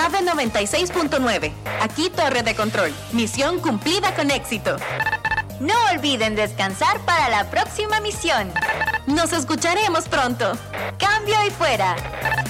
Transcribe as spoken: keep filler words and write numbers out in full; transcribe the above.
Nave noventa y seis punto nueve. Aquí Torre de Control. Misión cumplida con éxito. No olviden descansar para la próxima misión. Nos escucharemos pronto. Cambio y fuera.